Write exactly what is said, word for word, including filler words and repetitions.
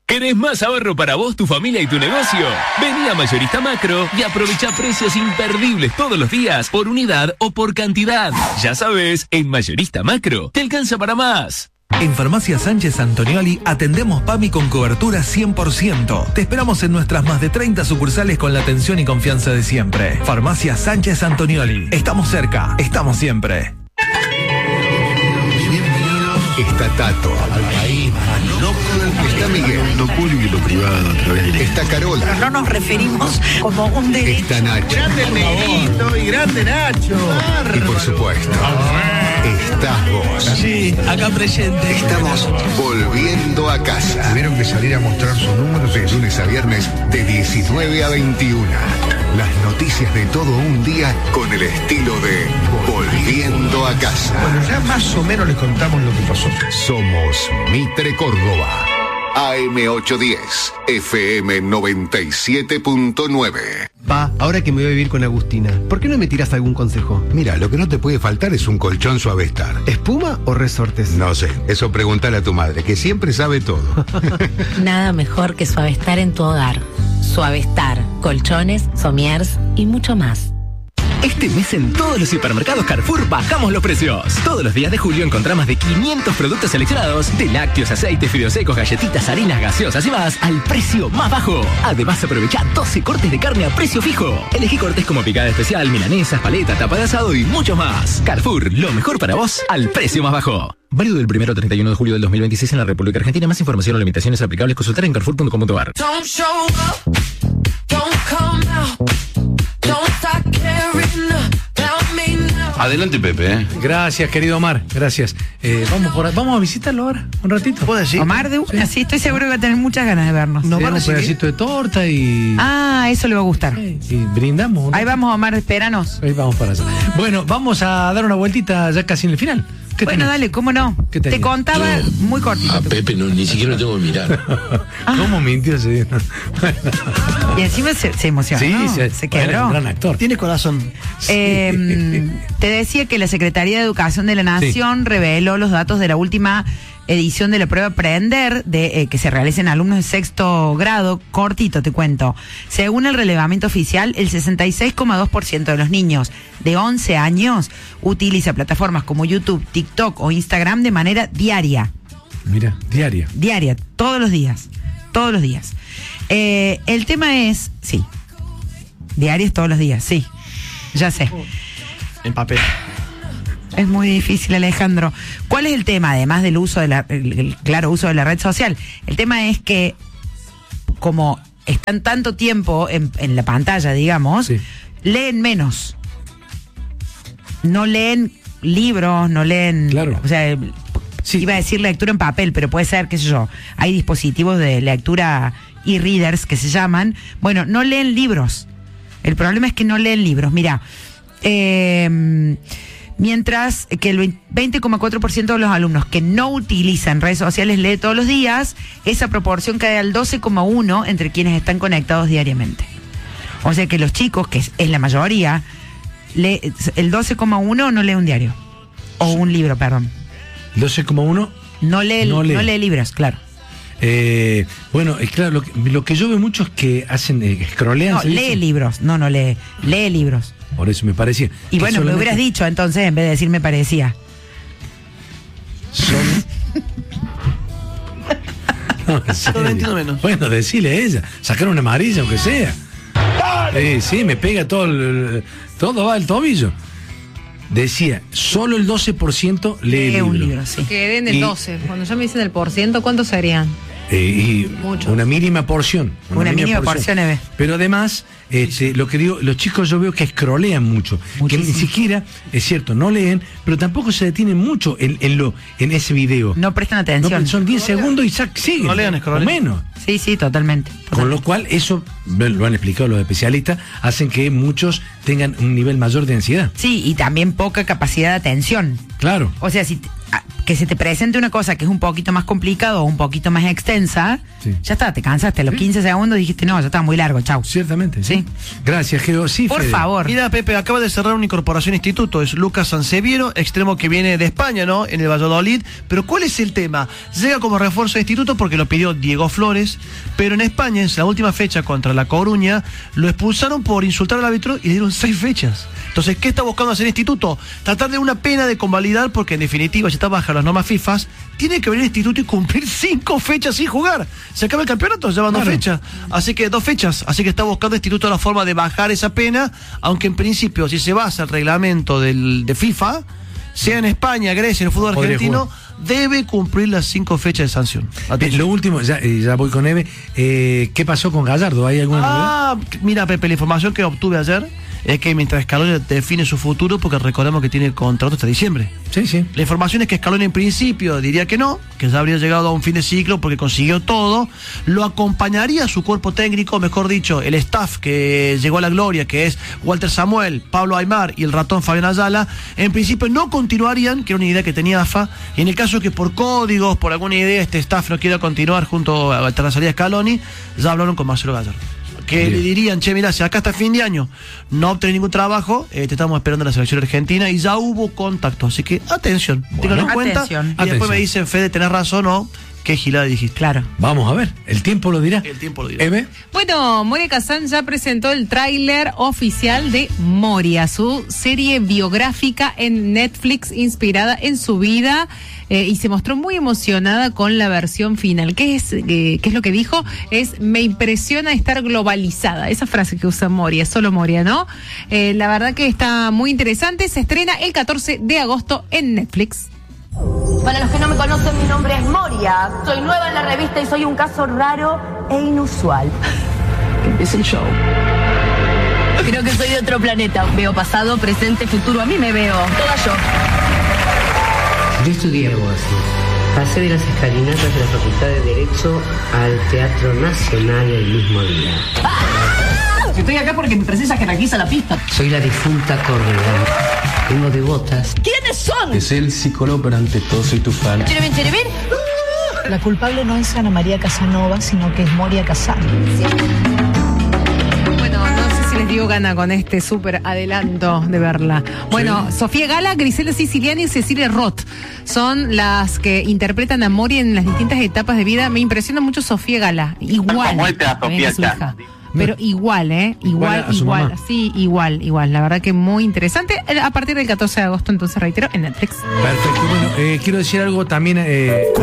¿Querés más ahorro para vos, tu familia y tu negocio? Vení a Mayorista Macro y aprovecha precios imperdibles todos los días, por unidad o por cantidad. Ya sabes, en Mayorista Macro te alcanza para más. En Farmacia Sánchez Antonioli atendemos PAMI con cobertura cien por ciento. Te esperamos en nuestras más de treinta sucursales con la atención y confianza de siempre. Farmacia Sánchez Antonioli. Estamos cerca, estamos siempre. Está Tato. Al país, está Miguel. Lo público y lo privado a través de... Está Carola. Pero no nos referimos como un derecho. Está Nacho. Grande el negrito y grande Nacho. Y por supuesto, estás vos. Sí, acá presente. Estamos volviendo a casa. Tuvieron que salir a mostrar sus números de lunes a viernes de diecinueve a veintiuna. Las noticias de todo un día con el estilo de Volviendo a casa. Bueno, ya más o menos les contamos lo que pasó. Somos Mitre Córdoba. A M ochocientos diez, F M noventa y siete punto nueve. Pa, ahora que me voy a vivir con Agustina, ¿por qué no me tiras algún consejo? Mira, lo que no te puede faltar es un colchón Suavestar. ¿Espuma o resortes? No sé, eso pregúntale a tu madre, que siempre sabe todo. Nada mejor que Suavestar en tu hogar. Suavestar, colchones, somiers y mucho más. Este mes en todos los supermercados Carrefour bajamos los precios. Todos los días de julio encontrá más de quinientos productos seleccionados, de lácteos, aceites, fideos secos, galletitas, harinas, gaseosas y más, al precio más bajo. Además, aprovecha doce cortes de carne a precio fijo. Elegí cortes como picada especial, milanesas, paleta, tapa de asado y mucho más. Carrefour, lo mejor para vos, al precio más bajo. Válido del primero al treinta y uno de julio del dos mil veintiséis en la República Argentina. Más información o limitaciones aplicables consultar en carrefour punto com punto a r. Don't show up, don't come out, don't start caring about me now. Adelante, Pepe. ¿eh? Gracias, querido Omar. Gracias. Eh, vamos por, vamos a visitarlo ahora, un ratito. ¿Puedo decir? Omar, de una, sí. sí, estoy seguro que va a tener muchas ganas de vernos. Nos ¿Sí? van a un pedacito de torta y... Ah, eso le va a gustar. Y brindamos. ¿no? Ahí vamos, Omar, espéranos. Ahí vamos para allá. Bueno, vamos a dar una vueltita ya casi en el final. ¿Qué Bueno, tenés? dale, ¿cómo no? ¿Qué Te tenés? contaba muy cortito. A Pepe no, ni siquiera lo tengo que mirar. ¿Cómo mintió ese? Y encima se, se emocionó. Sí, se, se bueno, es quebró. un gran actor. Tiene corazón. Eh, te decía que la Secretaría de Educación de la Nación reveló los datos de la última edición de la prueba Aprender de, eh, que se realiza en alumnos de sexto grado. Cortito te cuento. Según el relevamiento oficial, el sesenta y seis coma dos por ciento de los niños de once años utiliza plataformas como YouTube, TikTok o Instagram de manera diaria. Mira, diaria. Diaria, todos los días. Todos los días. Eh, el tema es, sí, diarias todos los días, sí. Ya sé. En papel. Es muy difícil, Alejandro. ¿Cuál es el tema, además del uso de la, el, el claro uso de la red social? El tema es que, como están tanto tiempo en, en la pantalla, digamos, Sí. leen menos. No leen libros, no leen... Claro. O sea, Sí. iba a decir lectura en papel, pero puede ser, qué sé yo, hay dispositivos de lectura e-readers que se llaman. Bueno, no leen libros. El problema es que no leen libros. Mira, eh... mientras que el veinte coma cuatro por ciento de los alumnos que no utilizan redes sociales lee todos los días, esa proporción cae al doce coma uno por ciento entre quienes están conectados diariamente. O sea que los chicos, que es, es la mayoría, lee, el doce coma uno por ciento no lee un diario. O un libro, perdón. doce coma uno. No lee, No no lee. lee libros, claro. Eh, bueno, es claro, lo que, lo que yo veo mucho es que hacen, eh, scrollean. No, ¿se lee dice? libros. No, no lee. Lee libros. Por eso me parecía. Y que bueno, me solamente hubieras dicho entonces, en vez de decir me parecía. son- No, en serio. No lo entiendo menos. Bueno, decile a ella, sacar una amarilla aunque sea. Eh, sí, me pega todo el, todo va al tobillo. Decía, solo el doce por ciento lee, Lee un libro. libro, sí. Que den el Y- doce. Cuando ya me dicen el por ciento, ¿cuántos serían? Eh, y Mucho. una mínima porción. Una mínima porción, Eve. Pero además, este, lo que digo, los chicos yo veo que scrollean mucho. Muchísimo. Que ni siquiera, es cierto, no leen, pero tampoco se detienen mucho en, en lo, en ese video. No prestan No, atención. son diez segundos y sac- siguen. No lean, o scrollean. menos. Sí, sí, totalmente. Con lo cual, eso, lo han explicado los especialistas, hacen que muchos tengan un nivel mayor de ansiedad. Sí, y también poca capacidad de atención. Claro. O sea, si te- a- que se te presente una cosa que es un poquito más complicado o un poquito más extensa, Sí. ya está, te cansaste. A los Sí. quince segundos dijiste, no, ya está muy largo, chau. Ciertamente, sí. Sí. Gracias, Geo. Sí, Por Fede. favor. Mira, Pepe, acaba de cerrar una incorporación instituto. Es Lucas Sanseviero, extremo que viene de España, ¿no? En el Valladolid. Pero ¿cuál es el tema? Llega como refuerzo de instituto porque lo pidió Diego Flores. penales, pero en España, en la última fecha contra La Coruña, lo expulsaron por insultar al árbitro y le dieron seis fechas. Entonces, ¿qué está buscando hacer el instituto? Tratar de una pena de convalidar, porque en definitiva, si está bajo las normas FIFA, tiene que venir el instituto y cumplir cinco fechas sin jugar. Se acaba el campeonato, ya van dos Claro. fechas. Así que dos fechas. Así que está buscando el instituto la forma de bajar esa pena, aunque en principio, si se basa el reglamento del, de FIFA, sea en España, Grecia, el fútbol Podría argentino, jugar. debe cumplir las cinco fechas de sanción. Eh, lo último, ya, eh, ya voy con Eve. Eh, ¿Qué pasó con Gallardo? ¿Hay alguna novedad? Ah, mira, Pepe, la información que obtuve ayer es que mientras Scaloni define su futuro, porque recordemos que tiene contrato hasta diciembre. Sí, sí. La información es que Scaloni en principio diría que no, que ya habría llegado a un fin de ciclo porque consiguió todo. Lo acompañaría su cuerpo técnico, mejor dicho, el staff que llegó a la gloria, que es Walter Samuel, Pablo Aimar y el ratón Fabián Ayala. En principio no continuarían, que era una idea que tenía A F A, y en el caso que por códigos, por alguna idea, este staff no quiera continuar junto a la salida de Scaloni, ya hablaron con Marcelo Gallardo. Que Bien. le dirían, che, mira, si acá hasta fin de año no obtenés ningún trabajo, eh, te estamos esperando en la selección argentina, y ya hubo contacto. Así que atención, Bueno. ténganlo en cuenta. Atención. Y después Atención. me dicen, Fede, tenés razón o qué gilada dijiste. Claro. Vamos a ver, el tiempo lo dirá. El tiempo lo dirá. Eve. Bueno, Moria Kazan ya presentó el tráiler oficial de Moria, su serie biográfica en Netflix inspirada en su vida, eh, y se mostró muy emocionada con la versión final. ¿Qué es, eh, qué es lo que dijo? Es, me impresiona estar globalizada. Esa frase que usa Moria, solo Moria, ¿no? Eh, la verdad que está muy interesante. Se estrena el catorce de agosto en Netflix. Para los que no me conocen, mi nombre es Moria. Soy nueva en la revista y soy un caso raro e inusual. Que empiece el show. Creo que soy de otro planeta. Veo pasado, presente, futuro. A mí me veo. Toda yo. Yo estudié abogacía. Pasé de las escalinatas de la Facultad de Derecho al Teatro Nacional el mismo día. Estoy acá porque mi presencia jerarquiza la pista. Soy la difunta Córdoba. Tengo devotas. ¿Quiénes son? Es el psicólogo, pero ante todo soy tu fan. Cherevin, cherevin. La culpable no es Ana María Casanova, sino que es Moria Kazan. Bueno, no sé si les dio gana con este súper adelanto de verla. Bueno, sí. Sofía Gala, Grisela Siciliani y Cecilia Roth son las que interpretan a Moria en las distintas etapas de vida. Me impresiona mucho Sofía Gala. Igual. También a su hija. Pero igual, ¿eh? Igual, Igual, igual. Sí, igual, igual. La verdad que muy interesante. A partir del catorce de agosto, entonces reitero, en Netflix. Perfecto. Bueno, eh, quiero decir algo también. Eh,